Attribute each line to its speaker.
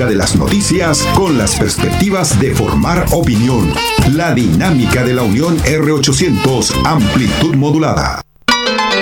Speaker 1: dinámica de las noticias con las perspectivas de formar opinión. La dinámica de la Unión R800, amplitud modulada.